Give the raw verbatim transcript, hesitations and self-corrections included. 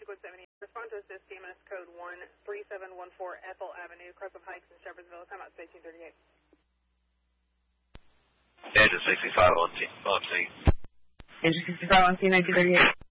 Lakewood seventy. Respond to assist C M S code one three seven one four Ethel Avenue, Crescent Heights in Shepherdsville. Time out station thirty-eight. Engine sixty-five on scene. Engine sixty-five on scene, nineteen thirty-eight.